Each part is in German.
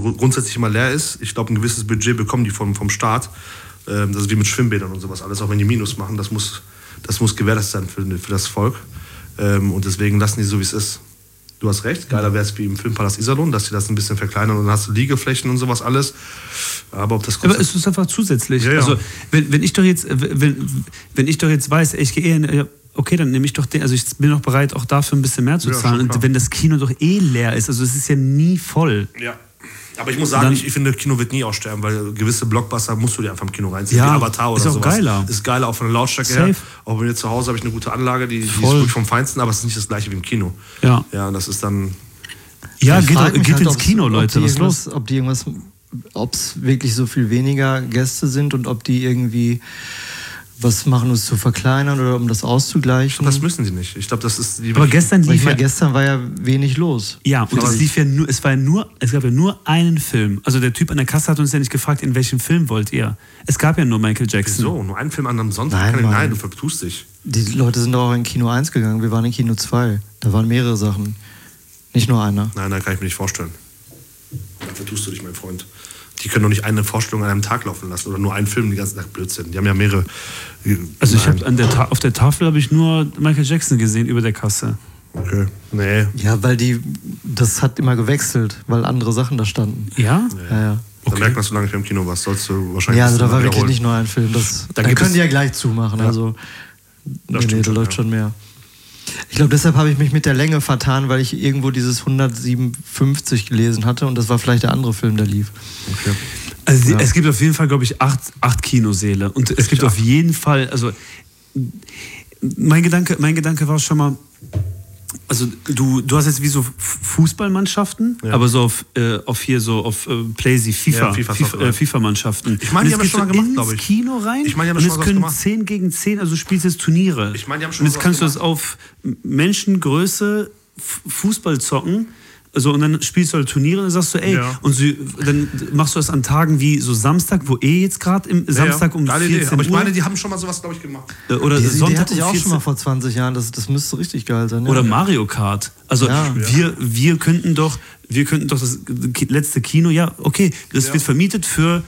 grundsätzlich immer leer ist. Ich glaube, ein gewisses Budget bekommen die vom Staat. Das ist wie mit Schwimmbädern und sowas alles, auch wenn die Minus machen. Das muss gewährleistet sein für das Volk. Und deswegen lassen die so, wie es ist. Du hast recht, geiler wäre es wie im Filmpalast Iserlohn, dass die das ein bisschen verkleinern und dann hast du Liegeflächen und sowas alles. Aber es ist einfach zusätzlich. Ja, ja. Also wenn ich doch jetzt weiß, ich gehe okay, dann nehme ich doch den, also ich bin doch bereit, auch dafür ein bisschen mehr zu zahlen. Und wenn das Kino doch leer ist, also es ist ja nie voll. Ja. Aber ich muss sagen, ich finde, Kino wird nie aussterben, weil gewisse Blockbuster musst du dir einfach im Kino reinziehen, wie Avatar oder sowas. Ist auch geiler. Ist geiler, auch von der Lautstärke her. Auch bei mir zu Hause habe ich eine gute Anlage, die ist wirklich vom Feinsten, aber es ist nicht das gleiche wie im Kino. Ja. Ja, und das ist dann... Ja, geht ins Kino, Leute, was ist los? Ob es wirklich so viel weniger Gäste sind und ob die irgendwie was machen, um es zu verkleinern oder um das auszugleichen. Ich glaube, das müssen sie nicht. Ich glaube, das ist... Aber gestern war ja wenig los. Ja, und es gab ja nur einen Film. Also der Typ an der Kasse hat uns ja nicht gefragt, in welchem Film wollt ihr? Es gab ja nur Michael Jackson. Wieso? Nur einen Film an einem Sonntag? Nein, du vertust dich. Die Leute sind doch auch in Kino 1 gegangen. Wir waren in Kino 2. Da waren mehrere Sachen. Nicht nur einer. Nein, kann ich mir nicht vorstellen. Da vertust du dich, mein Freund. Die können doch nicht eine Vorstellung an einem Tag laufen lassen oder nur einen Film den ganzen Tag Blödsinn. Die haben ja mehrere... Also ich habe auf der Tafel habe ich nur Michael Jackson gesehen über der Kasse. Okay, nee. Ja, weil das hat immer gewechselt, weil andere Sachen da standen. Ja? Ja. Da merkt man, dass du lange nicht mehr im Kino warst. Sollst du wahrscheinlich... Ja, also da war wirklich nicht nur ein Film. Dann können die ja gleich zumachen. Ja. Also da läuft schon mehr. Ich glaube, deshalb habe ich mich mit der Länge vertan, weil ich irgendwo dieses 157 gelesen hatte und das war vielleicht der andere Film, der lief. Okay. Also es gibt auf jeden Fall, glaube ich, 8 Kinosäle und es gibt auf jeden Fall, also mein Gedanke war schon mal, also du hast jetzt wie so Fußballmannschaften, aber so auf Playsy, FIFA-Mannschaften. Ich meine, die haben das schon mal gemacht, glaube ich. Ins Kino rein ich meine, die haben und schon es was können gemacht. 10 gegen 10, also du spielst jetzt Turniere. Ich meine, die haben schon und jetzt kannst du das auf Menschengröße Fußball zocken. So, und dann spielst du halt Turniere und dann sagst du, dann machst du das an Tagen wie so Samstag, wo jetzt gerade im Samstag um 14 Uhr. Aber ich meine, die haben schon mal sowas, glaube ich, gemacht. Oder die Sonntag hatte ich auch schon mal vor 20 Jahren, das müsste richtig geil sein. Ja. Oder Mario Kart. Also wir könnten doch das letzte Kino, das wird vermietet für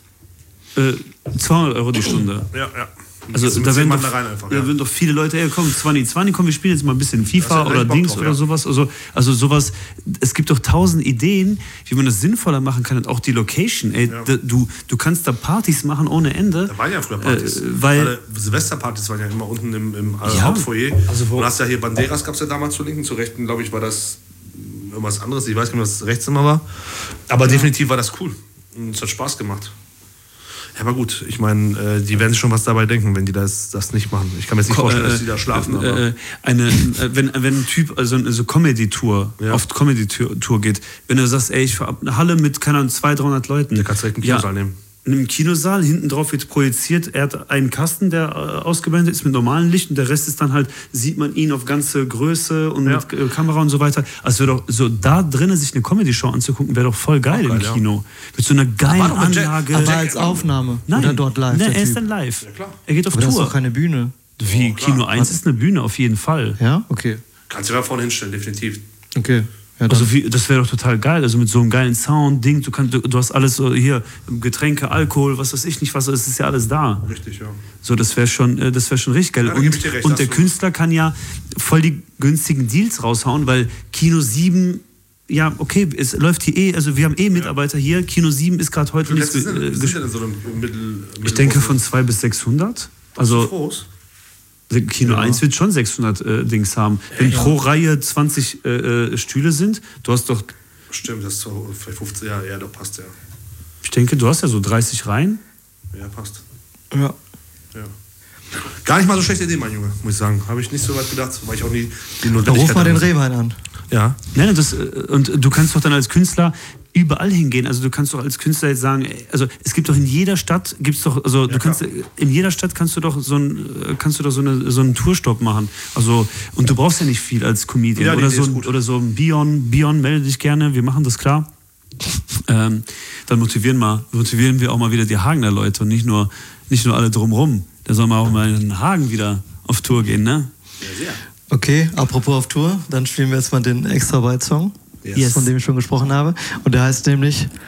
200 Euro die Stunde. Ja. Also da werden doch viele Leute, komm, 20, komm, wir spielen jetzt mal ein bisschen FIFA oder Dings drauf, oder sowas. Also sowas, es gibt doch 1000 Ideen, wie man das sinnvoller machen kann und auch die Location. Du kannst da Partys machen ohne Ende. Da waren ja früher Partys. Weil Silvesterpartys waren ja immer unten im Hauptfoyer. Also du hast ja hier Banderas, gab es ja damals zur Linken, zur Rechten, glaube ich, war das irgendwas anderes. Ich weiß nicht, was das Rechtszimmer war. Aber definitiv war das cool. Und es hat Spaß gemacht. Ja, aber gut, ich meine, die werden sich schon was dabei denken, wenn die das nicht machen. Ich kann mir jetzt nicht vorstellen, dass die da schlafen. Wenn ein Typ also Comedy-Tour, oft Comedy-Tour geht, wenn du sagst, ich habe eine Halle mit, keine Ahnung, 200-300 Leuten. Der kannst direkt einen Kinosaal nehmen. In einem Kinosaal, hinten drauf wird projiziert, er hat einen Kasten, der ausgeblendet ist mit normalem Licht und der Rest ist dann halt, sieht man ihn auf ganze Größe und mit Kamera und so weiter. Also wäre doch so da drinnen sich eine Comedy-Show anzugucken, wäre doch voll geil im Kino. Mit so einer geilen Anlage. Aber als Aufnahme? Nein, oder dort live? Er ist dann live. Ja, klar. Er geht auf aber Tour. Das ist doch keine Bühne. Wie Kino 1 ist eine Bühne, auf jeden Fall. Ja, okay. Kannst du da vorne hinstellen, definitiv. Okay. Ja, also das wäre doch total geil, also mit so einem geilen Sound, Ding, du hast alles so hier, Getränke, Alkohol, was weiß ich nicht, es ist ja alles da. Richtig, ja. So, das wäre schon richtig geil. Ja, und der Künstler kann ja voll die günstigen Deals raushauen, weil Kino 7, ja, okay, es läuft hier also wir haben Mitarbeiter hier, Kino 7 ist gerade heute nicht... Ich denke von 200 bis 600. Also groß. Kino 1 wird schon 600 Dings haben. Wenn pro Reihe 20 Stühle sind, du hast doch... Stimmt, das ist so vielleicht 15, ja, doch passt, ja. Ich denke, du hast ja so 30 Reihen. Ja, passt. Ja. Gar nicht mal so schlechte Idee, mein Junge, muss ich sagen. Habe ich nicht so weit gedacht, weil ich auch nie die Notwendigkeit... Ruf mal den Rehwein an. Ja. Nein, und du kannst doch dann als Künstler überall hingehen. Also du kannst doch als Künstler jetzt sagen, also es gibt doch in jeder Stadt, in jeder Stadt kannst du doch so einen Tourstopp machen. Also, und du brauchst ja nicht viel als Comedian. Oder so ein Bion, melde dich gerne, wir machen das klar. Dann motivieren wir auch mal wieder die Hagener Leute und nicht nur alle drumrum. Da soll man auch mal in Hagen wieder auf Tour gehen, ne? Ja, sehr. Okay, apropos auf Tour, dann spielen wir jetzt mal den Extra Byte Song, von dem ich schon gesprochen habe. Und der heißt nämlich